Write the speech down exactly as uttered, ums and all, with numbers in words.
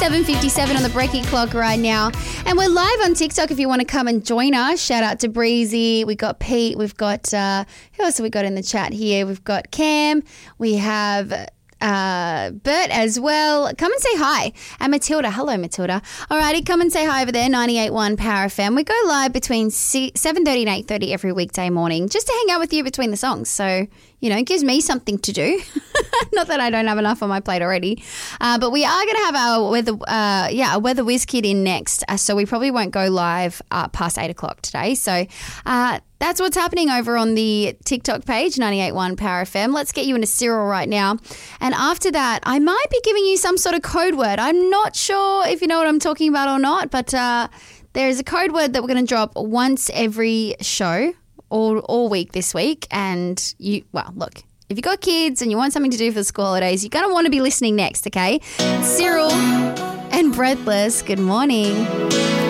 seven fifty-seven on the breaking clock right now. And we're live on TikTok if you want to come and join us. Shout out to Breezy. We got Pete. We've got, uh, who else have we got in the chat here? We've got Cam. We have uh, Bert as well. Come and say hi. And Matilda. Hello, Matilda. Alrighty, come and say hi over there, ninety-eight point one Power F M. We go live between seven thirty and eight thirty every weekday morning just to hang out with you between the songs. So, you know, it gives me something to do. Not that I don't have enough on my plate already. Uh, but we are going to have our weather, uh, yeah, a weather whiz kid in next. Uh, so we probably won't go live uh, past eight o'clock today. So uh, that's what's happening over on the TikTok page, ninety-eight point one Power F M. Let's get you into Cyril right now. And after that, I might be giving you some sort of code word. I'm not sure if you know what I'm talking about or not, but uh, there is a code word that we're going to drop once every show. All, all week this week, and you, well, look, if you've got kids and you want something to do for the school holidays, you're going to want to be listening next, okay? Cyril and Breathless, good morning.